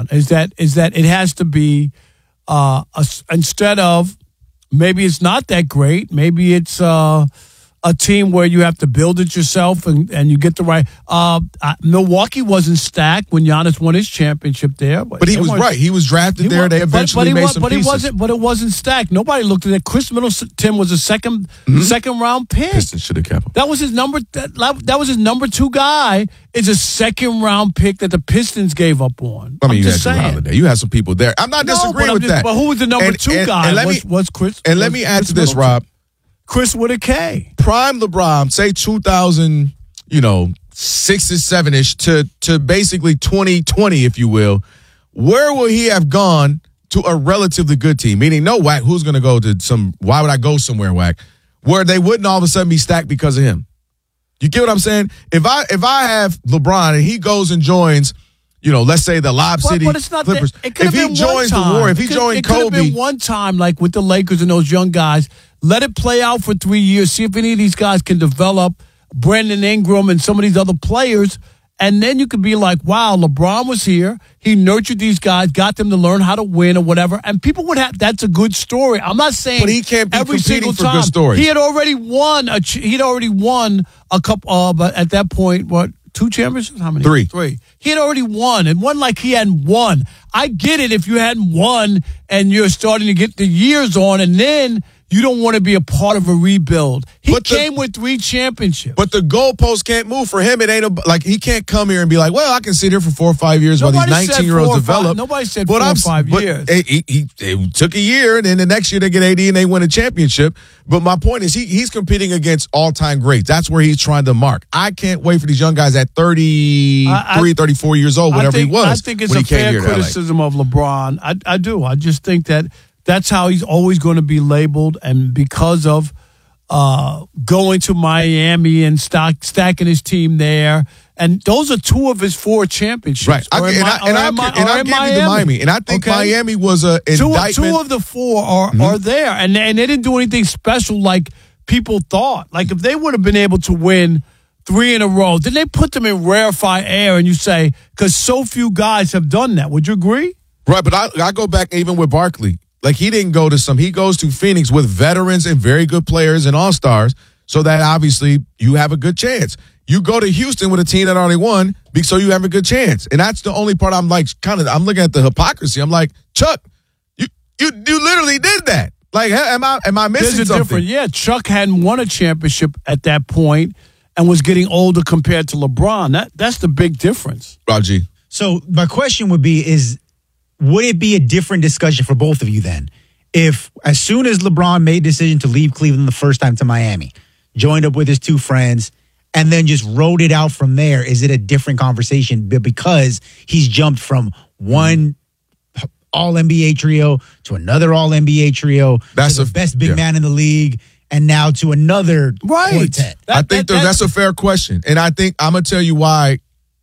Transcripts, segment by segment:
LeBron is that it has to be instead of maybe it's not that great, maybe it's a team where you have to build it yourself and you get the right. Milwaukee wasn't stacked when Giannis won his championship there, but he was right. He was drafted there. They eventually made some pieces. But it wasn't stacked. Nobody looked at it. Chris Middleton was a second round pick. Pistons should have kept him. That was his number. That was his number 2 guy. It's a second round pick that the Pistons gave up on. I mean, you had Holiday. You had some people there. I'm not disagreeing with that. But who was the number 2 guy? Was Chris? And let me add to this, Rob. Chris with a K. Prime LeBron, say 2000, 6 or 7-ish to basically 2020, if you will. Where will he have gone to a relatively good team? Meaning, no, Wack, who's going to go to some, why would I go somewhere, Wack, where they wouldn't all of a sudden be stacked because of him? You get what I'm saying? If I have LeBron and he goes and joins, let's say the Lob City Clippers. If he joins the Warriors, if he joined Kobe. It could have been one time, like with the Lakers and those young guys. Let it play out for 3 years. See if any of these guys can develop. Brandon Ingram and some of these other players. And then you could be like, wow, LeBron was here. He nurtured these guys, got them to learn how to win or whatever. And people would have, that's a good story. I'm not saying but he can't be every single for time. Good stories. He had already won a couple, but at that point, what? 2 championships? How many? 3. He had already won, and won like he hadn't won. I get it if you hadn't won and you're starting to get the years on, and then you don't want to be a part of a rebuild. He came with 3 championships. But the goalpost can't move for him. It ain't like he can't come here and be like, well, I can sit here for 4 or 5 years while these 19-year-olds develop. Nobody said 4 or 5 years. It took a year, and then the next year they get AD and they win a championship. But my point is he's competing against all-time greats. That's where he's trying to mark. I can't wait for these young guys at 33, 34 years old, whatever he was. I think it's a fair criticism of LeBron. I do. I just think that's how he's always going to be labeled, and because of going to Miami and stacking his team there, and those are 2 of his 4 championships. Right, I'll give you the Miami, and I think Miami was an indictment. 2 of the 4 are there, and they didn't do anything special like people thought. Like if they would have been able to win 3 in a row, then they put them in rarefied air, and you say because so few guys have done that. Would you agree? Right, but I go back even with Barkley. Like, he didn't go to he goes to Phoenix with veterans and very good players and all-stars, so that obviously you have a good chance. You go to Houston with a team that already won, so you have a good chance. And that's the only part I'm like, I'm looking at the hypocrisy. I'm like, Chuck, you literally did that. Like, am I missing something? Yeah, Chuck hadn't won a championship at that point and was getting older compared to LeBron. That's the big difference. Raji. So my question would be would it be a different discussion for both of you then? If as soon as LeBron made the decision to leave Cleveland the first time to Miami, joined up with his 2 friends, and then just rode it out from there, is it a different conversation? But because he's jumped from one All-NBA trio to another All-NBA trio to the best big man in the league, and now to another quartet. I think that's a fair question. And I think I'm going to tell you why.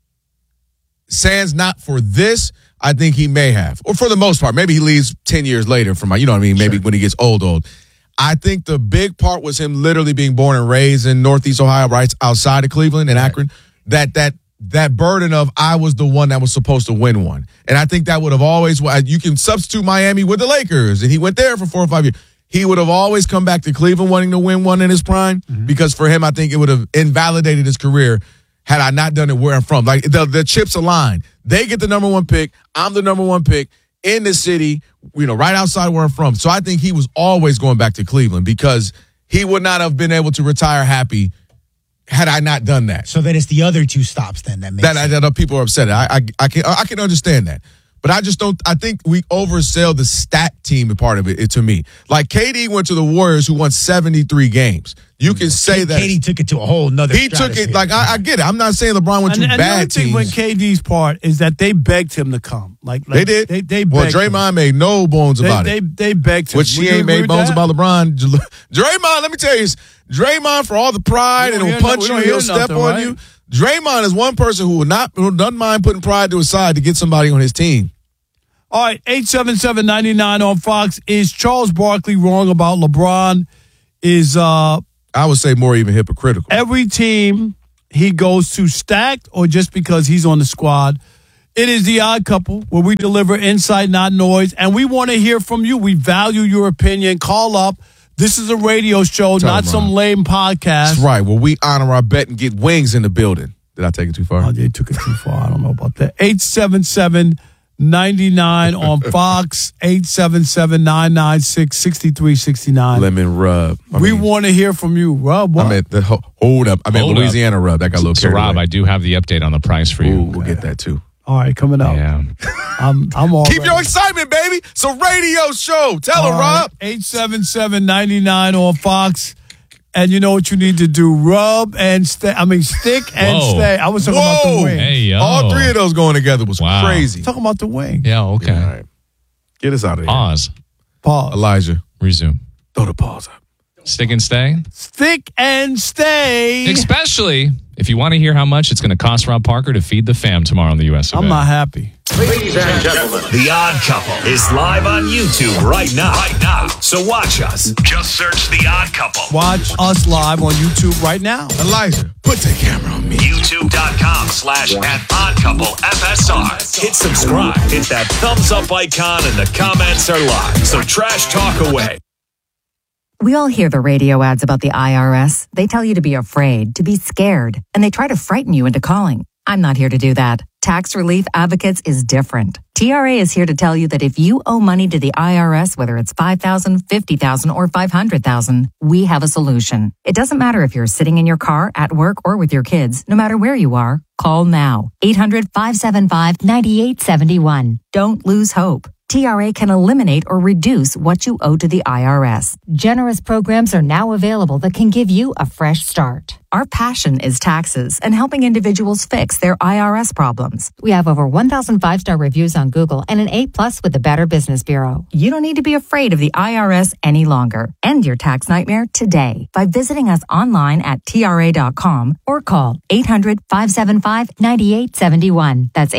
Sans not for this, I think he may have. Or for the most part. Maybe he leaves 10 years later from maybe when he gets old. I think the big part was him literally being born and raised in Northeast Ohio, right outside of Cleveland and Akron. That burden of I was the one that was supposed to win one. And I think that would have always, you can substitute Miami with the Lakers, and he went there for 4 or 5 years. He would have always come back to Cleveland wanting to win one in his prime, because for him, I think it would have invalidated his career had I not done it where I'm from. Like, the chips align. They get the number 1 pick. I'm the number 1 pick in the city, right outside where I'm from. So I think he was always going back to Cleveland because he would not have been able to retire happy had I not done that. So then it's the other 2 stops then that makes sense. That people are upset at. I can understand that. But I think we oversell the stat team part of it to me. Like, KD went to the Warriors who won 73 games. You can say that. KD took it to a whole nother He took it, like, I get it. I'm not saying LeBron went to bad teams. And the other thing with KD's part is that they begged him to come. Like they did. They begged well, Draymond made no bones about it. They begged him. Which she ain't made bones about LeBron. Draymond, let me tell you, Draymond, for all the pride and he'll punch you, he'll step on you. Draymond is one person who doesn't mind putting pride to his side to get somebody on his team. All right, 877-99 on Fox. Is Charles Barkley wrong about LeBron? I would say more even hypocritical. Every team he goes to stacked, or just because he's on the squad? It is The Odd Couple, where we deliver insight, not noise, and we want to hear from you. We value your opinion. Call up. This is a radio show, not some lame podcast. That's right. Well, we honor our bet and get wings in the building. Did I take it too far? Oh, they took it too far. I don't know about that. 877-99 on Fox, 877-996-6369. Lemon rub. We want to hear from you. Rub, what? I'm at the hold up. I'm at Louisiana rub. That got a little carried Rob, away. I do have the update on the price for you. Ooh, we'll get that too. All right, coming up. Yeah. I'm all Keep ready. your excitement, baby. It's a radio show. Tell her, Rob. 877-99 on Fox. And you know what you need to do? Rub and stay. I mean, stick and Whoa. stay. I was talking about the wing. Hey, yo. All three of those going together was crazy. Talking about the wing. Yeah, okay. All right. Get us out of here. Pause. Pause. Elijah, Resume. throw the pause up. Stick and stay. Stick and stay. Especially if you want to hear how much it's going to cost Rob Parker to feed the fam tomorrow on the U.S. I'm not happy. Ladies and gentlemen, The Odd Couple is live on YouTube right now. So watch us. Just search The Odd Couple. Watch us live on YouTube right now. Elijah, put the camera on me. YouTube.com/@oddcouplefsr. Hit subscribe. Hit that thumbs up icon and the comments are live. So trash talk away. We all hear the radio ads about the IRS. They tell you to be afraid, to be scared, and they try to frighten you into calling. I'm not here to do that. Tax Relief Advocates is different. TRA is here to tell you that if you owe money to the IRS, whether it's $5,000, $50,000, or $500,000, we have a solution. It doesn't matter if you're sitting in your car, at work, or with your kids. No matter where you are, call now. 800-575-9871. Don't lose hope. TRA can eliminate or reduce what you owe to the IRS. Generous programs are now available that can give you a fresh start. Our passion is taxes and helping individuals fix their IRS problems. We have over 1,000 5-star reviews on Google and an A+ with the Better Business Bureau. You don't need to be afraid of the IRS any longer. End your tax nightmare today by visiting us online at TRA.com or call 800-575-9871. That's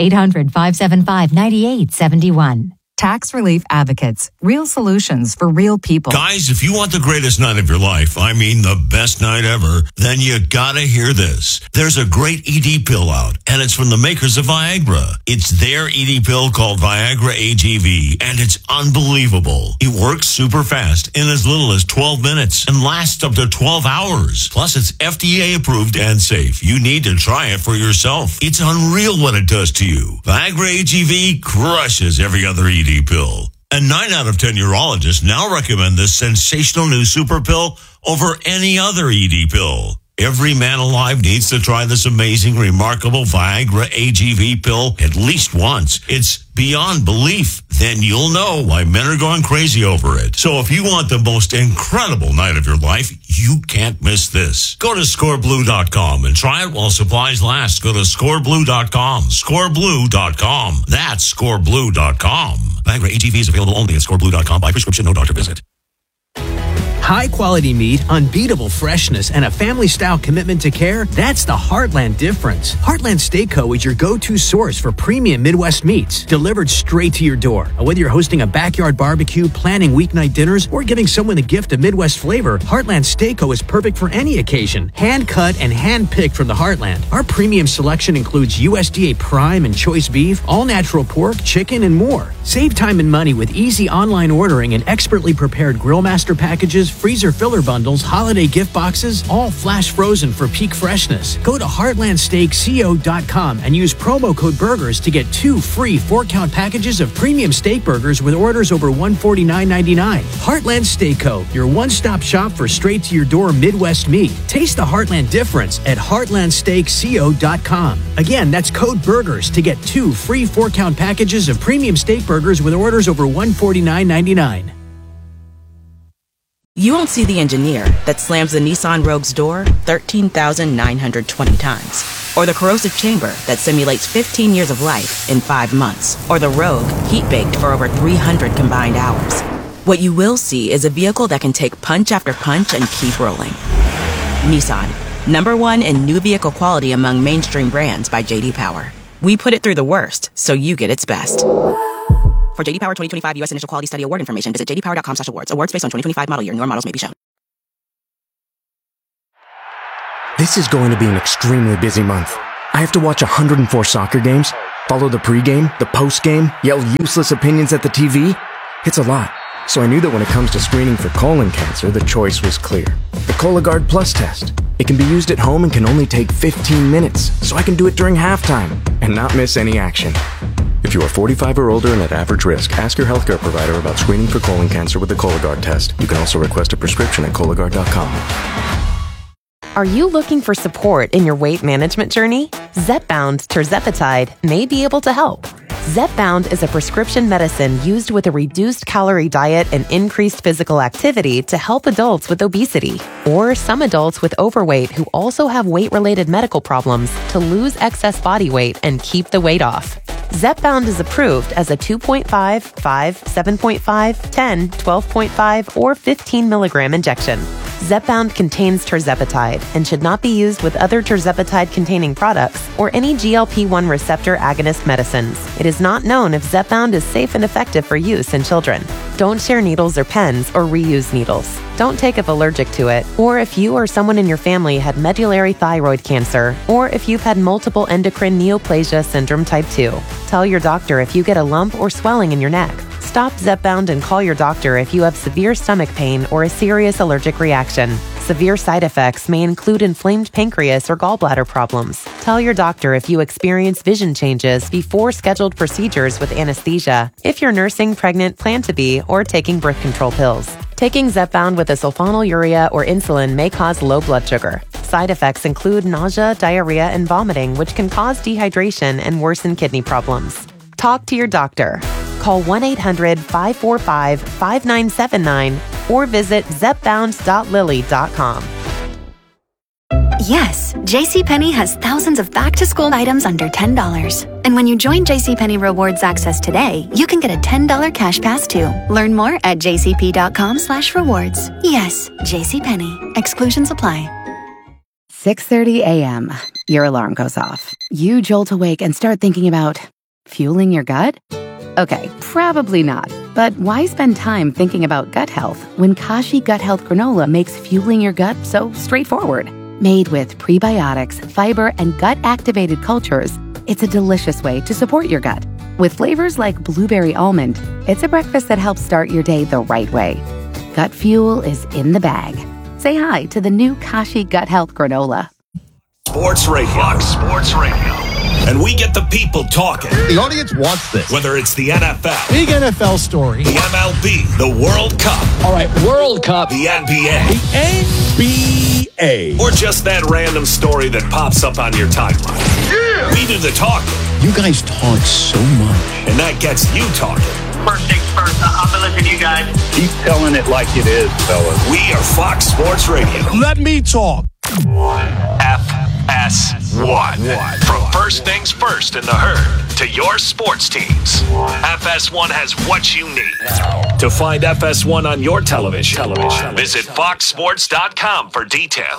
800-575-9871. Tax Relief Advocates. Real solutions for real people. Guys, if you want the greatest night of your life, I mean the best night ever, then you gotta hear this. There's a great ED pill out, and it's from the makers of Viagra. It's their ED pill called Viagra AGV, and it's unbelievable. It works super fast in as little as 12 minutes and lasts up to 12 hours. Plus, it's FDA approved and safe. You need to try it for yourself. It's unreal what it does to you. Viagra AGV crushes every other ED pill. And 9 out of 10 urologists now recommend this sensational new super pill over any other ED pill. Every man alive needs to try this amazing, remarkable Viagra AGV pill at least once. It's beyond belief. Then you'll know why men are going crazy over it. So if you want the most incredible night of your life, you can't miss this. Go to scoreblue.com and try it while supplies last. Go to scoreblue.com. Scoreblue.com. That's scoreblue.com. Viagra AGV is available only at scoreblue.com by prescription, no doctor visit. High-quality meat, unbeatable freshness, and a family-style commitment to care, that's the Heartland difference. Heartland Steak Co. is your go-to source for premium Midwest meats, delivered straight to your door. Whether you're hosting a backyard barbecue, planning weeknight dinners, or giving someone the gift of Midwest flavor, Heartland Steak Co. is perfect for any occasion. Hand-cut and hand-picked from the Heartland. Our premium selection includes USDA prime and choice beef, all-natural pork, chicken, and more. Save time and money with easy online ordering and expertly prepared Grillmaster packages, freezer filler bundles, holiday gift boxes, all flash frozen for peak freshness. Go to heartlandsteakco.com and use promo code BURGERS to get 2 free 4-count packages of premium steak burgers with orders over $149.99. Heartland Steak Co., your one-stop shop for straight-to-your-door Midwest meat. Taste the Heartland difference at heartlandsteakco.com. Again, that's code BURGERS to get 2 free 4-count packages of premium steak burgers with orders over $149.99. You won't see the engineer that slams the Nissan Rogue's door 13,920 times. Or the corrosive chamber that simulates 15 years of life in 5 months. Or the Rogue heat-baked for over 300 combined hours. What you will see is a vehicle that can take punch after punch and keep rolling. Nissan, #1 in new vehicle quality among mainstream brands by J.D. Power. We put it through the worst, so you get its best. For J.D. Power 2025 U.S. Initial Quality Study Award information, visit jdpower.com/awards. Awards based on 2025 model year. Newer models may be shown. This is going to be an extremely busy month. I have to watch 104 soccer games, follow the pregame, the postgame, yell useless opinions at the TV. It's a lot. So I knew that when it comes to screening for colon cancer, the choice was clear. The Cologuard Plus test. It can be used at home and can only take 15 minutes, so I can do it during halftime and not miss any action. If you are 45 or older and at average risk, ask your healthcare provider about screening for colon cancer with the Cologuard test. You can also request a prescription at Cologuard.com. Are you looking for support in your weight management journey? Zepbound tirzepatide may be able to help. Zepbound is a prescription medicine used with a reduced calorie diet and increased physical activity to help adults with obesity or some adults with overweight who also have weight-related medical problems to lose excess body weight and keep the weight off. Zepbound is approved as a 2.5, 5, 7.5, 10, 12.5, or 15 milligram injection. Zepbound contains tirzepatide and should not be used with other tirzepatide-containing products or any GLP-1 receptor agonist medicines. It is not known if Zepbound is safe and effective for use in children. Don't share needles or pens or reuse needles. Don't take if allergic to it, or if you or someone in your family had medullary thyroid cancer, or if you've had multiple endocrine neoplasia syndrome type 2. Tell your doctor if you get a lump or swelling in your neck. Stop Zepbound and call your doctor if you have severe stomach pain or a serious allergic reaction. Severe side effects may include inflamed pancreas or gallbladder problems. Tell your doctor if you experience vision changes before scheduled procedures with anesthesia, if you're nursing, pregnant, plan to be, or taking birth control pills. Taking Zepbound with a sulfonylurea or insulin may cause low blood sugar. Side effects include nausea, diarrhea, and vomiting, which can cause dehydration and worsen kidney problems. Talk to your doctor. Call 1-800-545-5979 or visit zepbound.lilly.com. Yes, JCPenney has thousands of back-to-school items under $10. And when you join JCPenney Rewards Access today, you can get a $10 cash pass too. Learn more at jcp.com/rewards. Yes, JCPenney. Exclusions apply. 6:30 a.m. Your alarm goes off. You jolt awake and start thinking about fueling your gut? Okay, probably not. But why spend time thinking about gut health when Kashi Gut Health Granola makes fueling your gut so straightforward? Made with prebiotics, fiber, and gut-activated cultures, it's a delicious way to support your gut. With flavors like blueberry almond, it's a breakfast that helps start your day the right way. Gut fuel is in the bag. Say hi to the new Kashi Gut Health Granola. Sports Radio. Fox Sports Radio. And we get the people talking. The audience wants this. Whether it's the NFL. Big NFL story. The MLB. The World Cup. All right, World Cup. The NBA. The NBA. Or just that random story that pops up on your timeline. Yeah! We do the talking. You guys talk so much. And that gets you talking. First things first, I'm going to listen to you guys. Keep telling it like it is, fellas. We are Fox Sports Radio. Let me talk. FS1. From first things first in the herd to your sports teams, FS1 has what you need. To find FS1 on your television, visit foxsports.com for details.